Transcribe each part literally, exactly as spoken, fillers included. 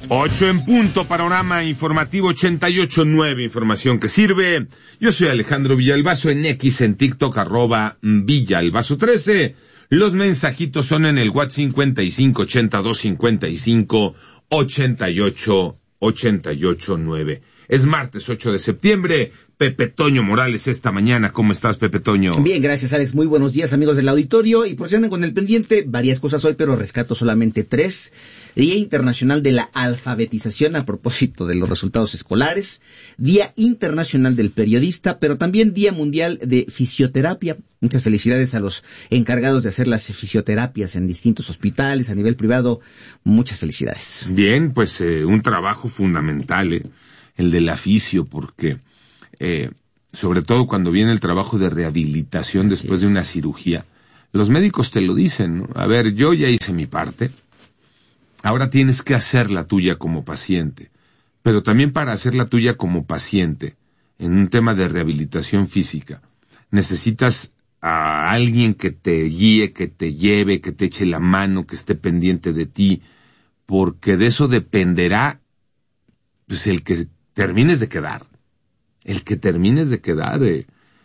Ocho en punto, panorama informativo ochenta y ocho punto nueve, información que sirve. Yo soy Alejandro Villalbazo, en X, en TikTok, arroba Villalbazo trece. Los mensajitos son en el WhatsApp cincuenta y cinco ochenta y dos cincuenta y cinco ochenta y ocho ochenta y ocho nueve. Es martes ocho de septiembre. Pepe Toño Morales esta mañana. ¿Cómo estás, Pepe Toño? Bien, gracias, Alex. Muy buenos días, amigos del auditorio. Y por si andan con el pendiente, varias cosas hoy, pero rescato solamente tres. Día Internacional de la Alfabetización a propósito de los resultados escolares. Día Internacional del Periodista, pero también Día Mundial de Fisioterapia. Muchas felicidades a los encargados de hacer las fisioterapias en distintos hospitales, a nivel privado. Muchas felicidades. Bien, pues eh, un trabajo fundamental, eh, el del fisio, porque... Eh, sobre todo cuando viene el trabajo de rehabilitación después de una cirugía, los médicos te lo dicen, ¿no? A ver, yo ya hice mi parte, ahora tienes que hacer la tuya como paciente, pero también para hacer la tuya como paciente, en un tema de rehabilitación física, necesitas a alguien que te guíe, que te lleve, que te eche la mano, que esté pendiente de ti, porque de eso dependerá, pues, el que termines de quedar. El que termines de quedar, eh,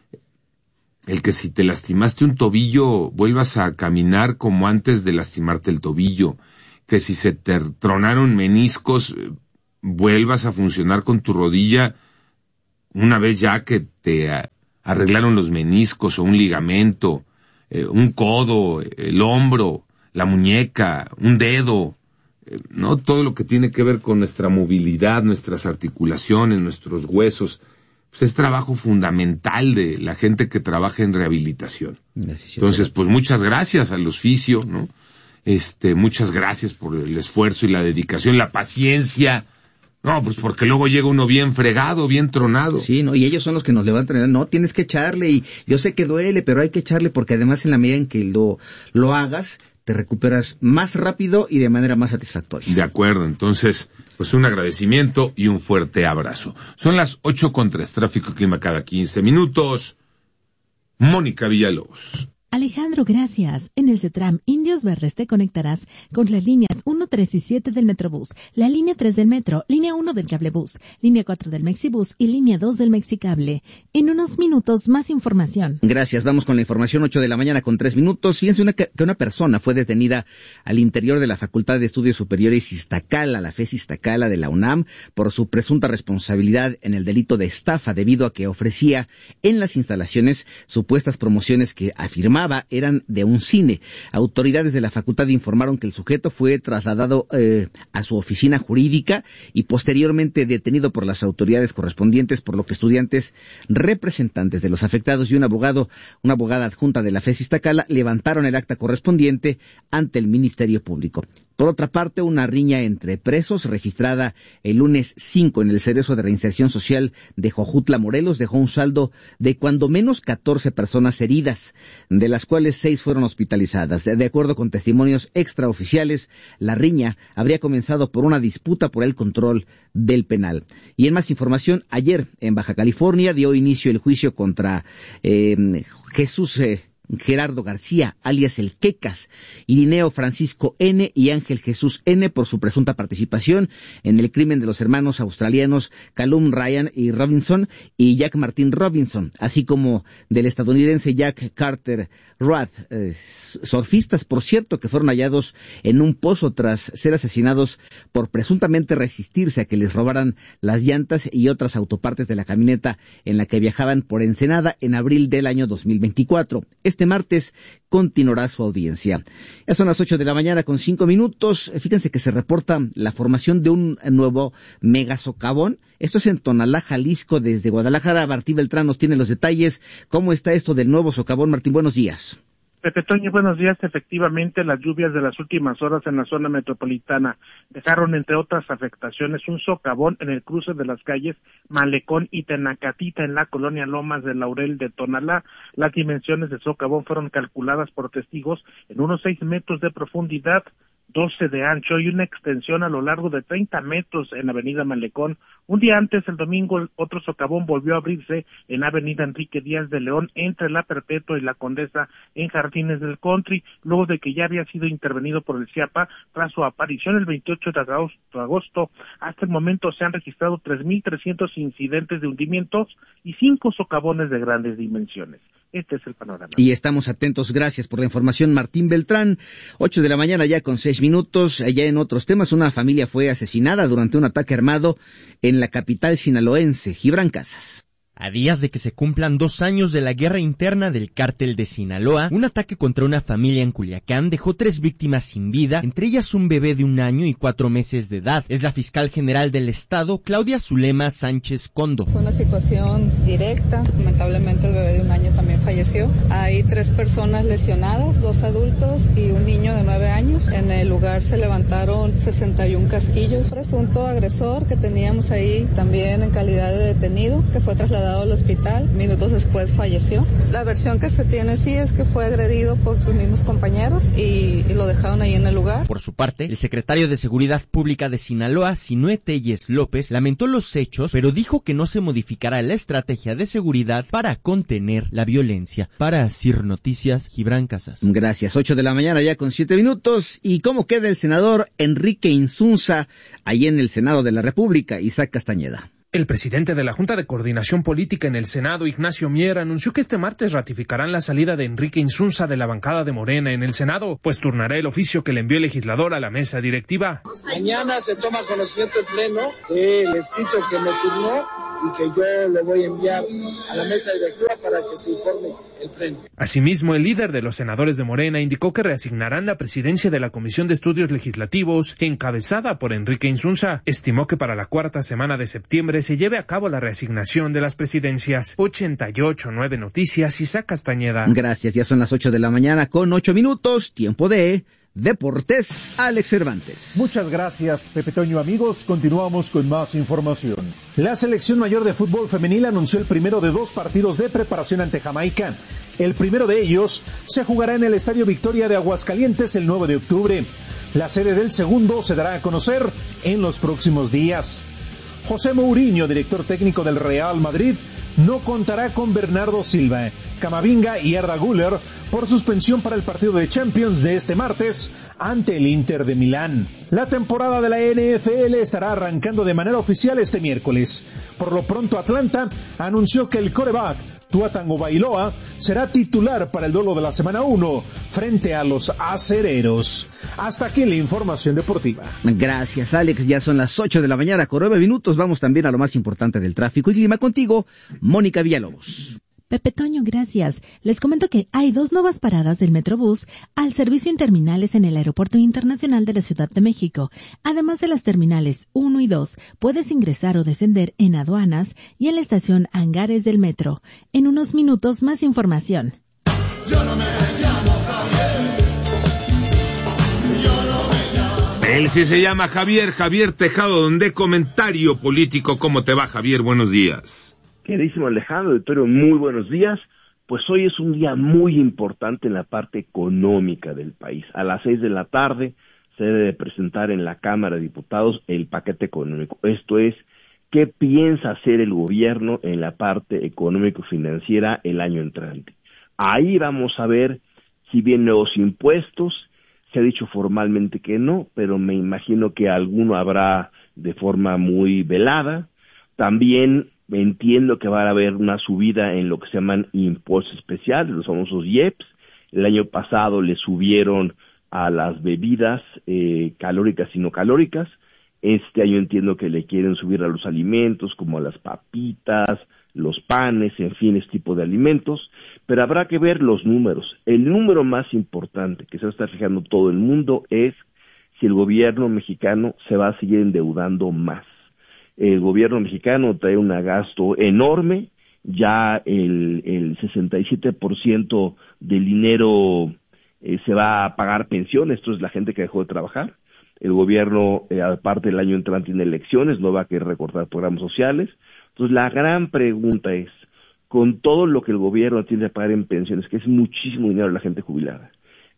el que si te lastimaste un tobillo, vuelvas a caminar como antes de lastimarte el tobillo, que si se te tronaron meniscos, eh, vuelvas a funcionar con tu rodilla una vez ya que te a, arreglaron los meniscos o un ligamento, eh, un codo, el hombro, la muñeca, un dedo, eh, no todo lo que tiene que ver con nuestra movilidad, nuestras articulaciones, nuestros huesos. Pues es trabajo fundamental de la gente que trabaja en rehabilitación. Entonces, pues muchas gracias a los fisio, ¿no? Este, muchas gracias por el esfuerzo y la dedicación, la paciencia. No, pues porque luego llega uno bien fregado, bien tronado. Sí, no, y ellos son los que nos levantan, no, tienes que echarle, y yo sé que duele, pero hay que echarle, porque además en la medida en que lo, lo hagas, te recuperas más rápido y de manera más satisfactoria. De acuerdo, entonces, pues un agradecimiento y un fuerte abrazo. Son las ocho con tres, tráfico y clima cada quince minutos. Mónica Villalobos. Alejandro, gracias. En el CETRAM Indios Verdes te conectarás con las líneas uno, tres y siete del Metrobús, la línea tres del Metro, línea uno del Cablebús, línea cuatro del Mexibús y línea dos del Mexicable. En unos minutos, más información. Gracias. Vamos con la información, ocho de la mañana con tres minutos. Fíjense una, que una persona fue detenida al interior de la Facultad de Estudios Superiores Iztacala, la FES Iztacala de la UNAM, por su presunta responsabilidad en el delito de estafa, debido a que ofrecía en las instalaciones supuestas promociones que afirmaba eran de un cine. Autoridades de la facultad informaron que el sujeto fue trasladado eh, a su oficina jurídica y posteriormente detenido por las autoridades correspondientes, por lo que estudiantes, representantes de los afectados y un abogado, una abogada adjunta de la FES Iztacala levantaron el acta correspondiente ante el Ministerio Público. Por otra parte, una riña entre presos registrada el lunes cinco en el Cerezo de Reinserción Social de Jojutla, Morelos, dejó un saldo de cuando menos catorce personas heridas, de las cuales seis fueron hospitalizadas. De acuerdo con testimonios extraoficiales, la riña habría comenzado por una disputa por el control del penal. Y en más información, ayer en Baja California dio inicio el juicio contra eh, Jesús eh, Gerardo García, alias el Quecas, Irineo Francisco N. y Ángel Jesús N. por su presunta participación en el crimen de los hermanos australianos Callum Ryan y Robinson y Jack Martin Robinson, así como del estadounidense Jack Carter Rudd, eh, surfistas, por cierto, que fueron hallados en un pozo tras ser asesinados por presuntamente resistirse a que les robaran las llantas y otras autopartes de la camioneta en la que viajaban por Ensenada en abril del año dos mil veinticuatro. Este martes continuará su audiencia. Ya son las ocho de la mañana con cinco minutos. Fíjense que se reporta la formación de un nuevo megasocavón. Esto es en Tonalá, Jalisco, desde Guadalajara. Martín Beltrán nos tiene los detalles. ¿Cómo está esto del nuevo socavón? Martín, buenos días. Pepe Toño, buenos días. Efectivamente, las lluvias de las últimas horas en la zona metropolitana dejaron, entre otras afectaciones, un socavón en el cruce de las calles Malecón y Tenacatita en la colonia Lomas de Laurel de Tonalá. Las dimensiones del socavón fueron calculadas por testigos en unos seis metros de profundidad. doce de ancho y una extensión a lo largo de treinta metros en Avenida Malecón. Un día antes, el domingo, otro socavón volvió a abrirse en Avenida Enrique Díaz de León, entre la Perpetua y la Condesa, en Jardines del Country, luego de que ya había sido intervenido por el CIAPA tras su aparición el veintiocho de agosto. Hasta el momento se han registrado tres mil trescientos incidentes de hundimientos y cinco socavones de grandes dimensiones. Este es el panorama. Y estamos atentos, gracias por la información, Martín Beltrán. Ocho de la mañana ya con seis minutos. Allá en otros temas, una familia fue asesinada durante un ataque armado en la capital sinaloense. Gibran Casas. A días de que se cumplan dos años de la guerra interna del cártel de Sinaloa, un ataque contra una familia en Culiacán dejó tres víctimas sin vida, entre ellas un bebé de un año y cuatro meses de edad. Es la fiscal general del estado, Claudia Zulema Sánchez Condo. Fue una situación directa, lamentablemente el bebé de un año también falleció. Hay tres personas lesionadas, dos adultos y un niño de nueve años. En el lugar se levantaron sesenta y un casquillos. Presunto agresor que teníamos ahí también en calidad de detenido, que fue trasladado al hospital, minutos después falleció. La versión que se tiene sí es que fue agredido por sus mismos compañeros y, y lo dejaron ahí en el lugar. Por su parte, el secretario de Seguridad Pública de Sinaloa, Sinué Telles López, lamentó los hechos, pero dijo que no se modificará la estrategia de seguridad para contener la violencia. Para Sir Noticias, Gibran Casas. Gracias, ocho de la mañana ya con siete minutos. ¿Y cómo queda el senador Enrique Insunza ahí en el Senado de la República? Isaac Castañeda. El presidente de la Junta de Coordinación Política en el Senado, Ignacio Mier, anunció que este martes ratificarán la salida de Enrique Insunza de la bancada de Morena en el Senado, pues turnará el oficio que le envió el legislador a la mesa directiva. Mañana se toma conocimiento en pleno del escrito que me turnó y que yo lo voy a enviar a la mesa directiva para que se informe el pleno. Asimismo, el líder de los senadores de Morena indicó que reasignarán la presidencia de la Comisión de Estudios Legislativos, encabezada por Enrique Insunza. Estimó que para la cuarta semana de septiembre se lleve a cabo la reasignación de las presidencias. ochenta y ocho punto nueve Noticias, Isaac Castañeda. Gracias, ya son las ocho de la mañana con ocho minutos, tiempo de Deportes, Alex Cervantes. Muchas gracias, Pepe Toño. Amigos, continuamos con más información. La selección mayor de fútbol femenil anunció el primero de dos partidos de preparación ante Jamaica. El primero de ellos se jugará en el Estadio Victoria de Aguascalientes el nueve de octubre. La sede del segundo se dará a conocer en los próximos días. José Mourinho, director técnico del Real Madrid, no contará con Bernardo Silva, Camavinga y Arda Güler por suspensión para el partido de Champions de este martes ante el Inter de Milán. La temporada de la N F L estará arrancando de manera oficial este miércoles. Por lo pronto, Atlanta anunció que el quarterback Tua Tagovailoa será titular para el duelo de la semana uno frente a los acereros. Hasta aquí la información deportiva. Gracias, Alex. Ya son las ocho de la mañana con nueve minutos. Vamos también a lo más importante del tráfico y clima contigo, Mónica Villalobos. Pepe Toño, gracias. Les comento que hay dos nuevas paradas del Metrobús al servicio en terminales en el Aeropuerto Internacional de la Ciudad de México. Además de las terminales uno y dos, puedes ingresar o descender en aduanas y en la estación Hangares del Metro. En unos minutos, más información. Yo no me llamo Javier. Yo no me llamo... Él sí se llama Javier, Javier Tejado, donde comentario político. ¿Cómo te va, Javier? Buenos días. Queridísimo Alejandro, auditorio, muy buenos días. Pues hoy es un día muy importante en la parte económica del país. A las seis de la tarde se debe de presentar en la Cámara de Diputados el paquete económico. Esto es, ¿qué piensa hacer el gobierno en la parte económico-financiera el año entrante? Ahí vamos a ver si vienen nuevos impuestos. Se ha dicho formalmente que no, pero me imagino que alguno habrá de forma muy velada. También entiendo que va a haber una subida en lo que se llaman impuestos especiales, los famosos I E P S. El año pasado le subieron a las bebidas eh, calóricas y no calóricas. Este año entiendo que le quieren subir a los alimentos, como a las papitas, los panes, en fin, este tipo de alimentos. Pero habrá que ver los números. El número más importante que se va a estar fijando todo el mundo es si el gobierno mexicano se va a seguir endeudando más. El gobierno mexicano trae un gasto enorme, ya el, el sesenta y siete por ciento del dinero eh, se va a pagar pensiones, esto es la gente que dejó de trabajar. El gobierno, eh, aparte del año entrante tiene elecciones, no va a querer recortar programas sociales. Entonces la gran pregunta es, con todo lo que el gobierno tiene que pagar en pensiones, que es muchísimo dinero a la gente jubilada,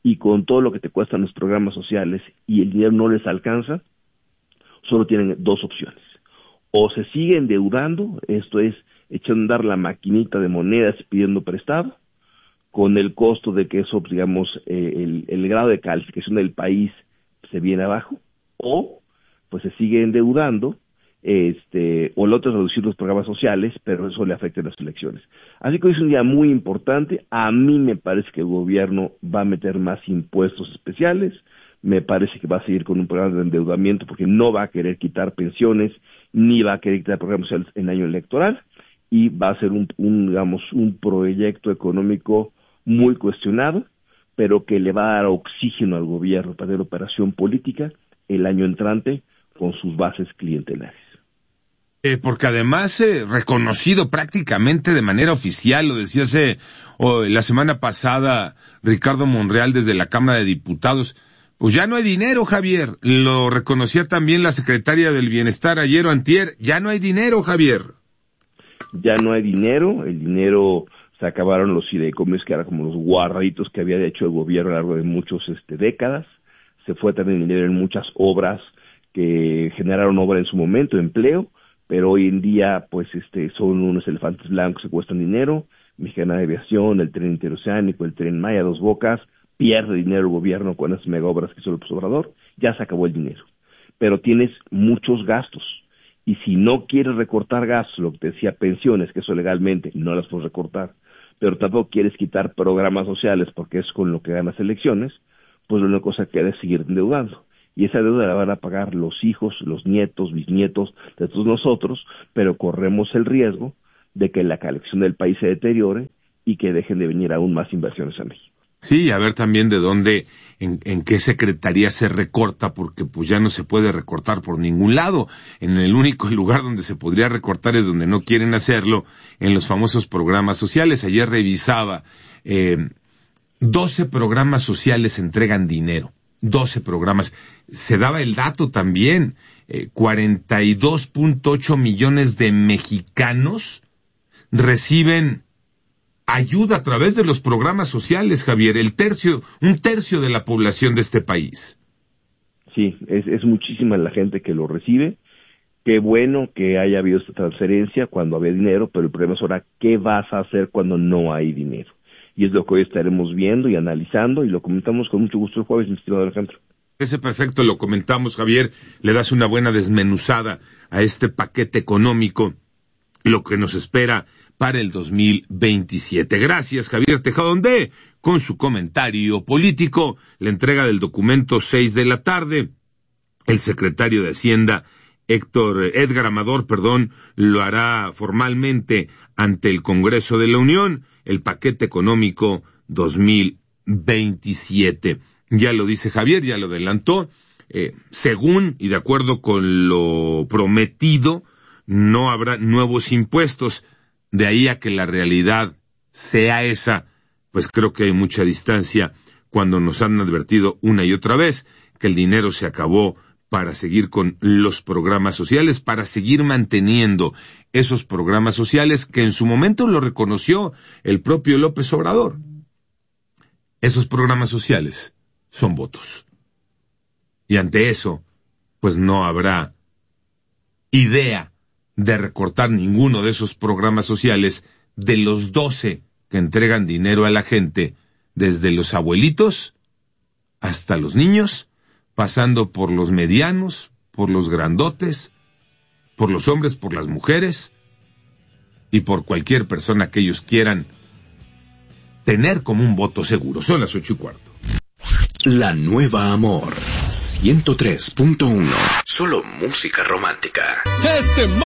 y con todo lo que te cuestan los programas sociales y el dinero no les alcanza, solo tienen dos opciones. O se sigue endeudando, esto es, echando a andar la maquinita de monedas pidiendo prestado, con el costo de que eso, digamos, eh, el, el grado de calificación del país se viene abajo, o pues se sigue endeudando, este, o el otro es reducir los programas sociales, pero eso le afecta a las elecciones. Así que hoy es un día muy importante. A mí me parece que el gobierno va a meter más impuestos especiales, me parece que va a seguir con un programa de endeudamiento porque no va a querer quitar pensiones, ni va a querer quitar programas sociales en año electoral, y va a ser un, un digamos, un proyecto económico muy cuestionado, pero que le va a dar oxígeno al gobierno para hacer operación política el año entrante con sus bases clientelares. Eh, porque además, eh, reconocido prácticamente de manera oficial, lo decía hace, oh, la semana pasada Ricardo Monreal desde la Cámara de Diputados, pues ya no hay dinero, Javier. Lo reconocía también la secretaria del Bienestar ayer o antier, ya no hay dinero, Javier. Ya no hay dinero, el dinero, se acabaron los fideicomisos que eran como los guardaditos que había hecho el gobierno a lo largo de muchas este, décadas, se fue también dinero en muchas obras que generaron obra en su momento, empleo, pero hoy en día pues este son unos elefantes blancos que cuestan dinero. Mexicana de Aviación, el tren interoceánico, el tren Maya, Dos Bocas, pierde dinero el gobierno con esas mega obras que hizo López Obrador, ya se acabó el dinero. Pero tienes muchos gastos, y si no quieres recortar gastos, lo que te decía, pensiones, que eso legalmente no las puedes recortar, pero tampoco quieres quitar programas sociales porque es con lo que ganas elecciones, pues la única cosa que queda es seguir endeudando. Y esa deuda la van a pagar los hijos, los nietos, bisnietos de todos nosotros, pero corremos el riesgo de que la colección del país se deteriore y que dejen de venir aún más inversiones a México. Sí, a ver también de dónde, en, en qué secretaría se recorta, porque pues ya no se puede recortar por ningún lado. En el único lugar donde se podría recortar es donde no quieren hacerlo, en los famosos programas sociales. Ayer revisaba, eh, doce programas sociales entregan dinero. doce programas. Se daba el dato también, eh, cuarenta y dos punto ocho millones de mexicanos reciben ayuda a través de los programas sociales, Javier, el tercio, un tercio de la población de este país. Sí, es, es muchísima la gente que lo recibe. Qué bueno que haya habido esta transferencia cuando había dinero, pero el problema es ahora qué vas a hacer cuando no hay dinero. Y es lo que hoy estaremos viendo y analizando, y lo comentamos con mucho gusto el jueves, mi estimado Alejandro. Ese perfecto, lo comentamos, Javier, le das una buena desmenuzada a este paquete económico, lo que nos espera para el dos mil veintisiete. Gracias, Javier Tejadonde, con su comentario político, la entrega del documento seis de la tarde. El secretario de Hacienda, Héctor, Edgar Amador, perdón, lo hará formalmente ante el Congreso de la Unión, el paquete económico dos mil veintisiete. Ya lo dice Javier, ya lo adelantó, eh, según y de acuerdo con lo prometido, no habrá nuevos impuestos. De ahí a que la realidad sea esa, pues creo que hay mucha distancia cuando nos han advertido una y otra vez que el dinero se acabó para seguir con los programas sociales, para seguir manteniendo esos programas sociales que en su momento lo reconoció el propio López Obrador. Esos programas sociales son votos. Y ante eso, pues no habrá idea de recortar ninguno de esos programas sociales de los doce que entregan dinero a la gente, desde los abuelitos hasta los niños, pasando por los medianos, por los grandotes, por los hombres, por las mujeres y por cualquier persona que ellos quieran tener como un voto seguro. Son las ocho y cuarto. La Nueva Amor ciento tres punto uno. Solo música romántica. Este